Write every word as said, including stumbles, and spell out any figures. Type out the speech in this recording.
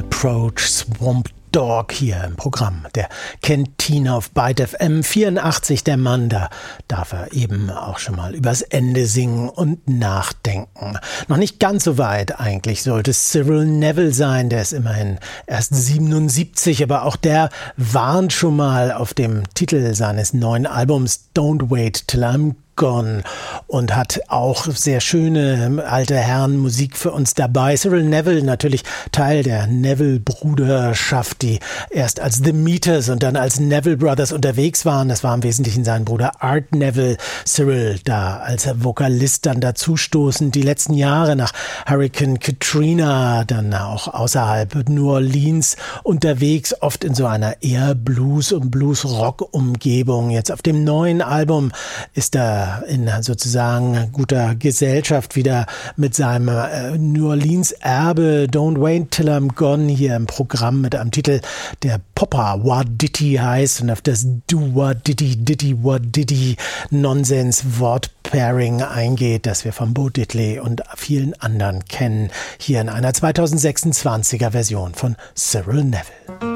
Approach, Swamp Dog hier im Programm der Cantina auf Byte F M. vierundachtzig, der Mann, da darf er eben auch schon mal übers Ende singen und nachdenken. Noch nicht ganz so weit eigentlich sollte Cyril Neville sein, der ist immerhin erst siebenundsiebzig, aber auch der warnt schon mal auf dem Titel seines neuen Albums Don't Wait Till I'm Gone und hat auch sehr schöne alte Herren Musik für uns dabei. Cyril Neville, natürlich Teil der Neville-Bruderschaft, die erst als The Meters und dann als Neville Brothers unterwegs waren. Das war im Wesentlichen sein Bruder Art Neville. Cyril da als Vokalist dann dazustoßend die letzten Jahre nach Hurricane Katrina, dann auch außerhalb New Orleans unterwegs, oft in so einer eher Blues- und Blues-Rock-Umgebung. Jetzt auf dem neuen Album ist er in sozusagen guter Gesellschaft wieder mit seinem äh, New Orleans Erbe Don't Wait Till I'm Gone hier im Programm mit einem Titel, der Poppa What Diddy heißt und auf das Do What Diddy Diddy What Diddy Nonsens Wortpairing eingeht, das wir von Bo Diddley und vielen anderen kennen, hier in einer zweitausendsechsundzwanziger Version von Cyril Neville.